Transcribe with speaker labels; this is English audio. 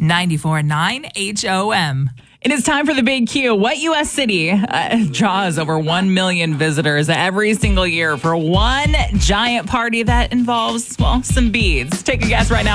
Speaker 1: 94.9 HOM.
Speaker 2: It is time for the Big Q. What U.S. city draws over 1 million visitors every single year for one giant party that involves, well, some beads? Take a guess right now.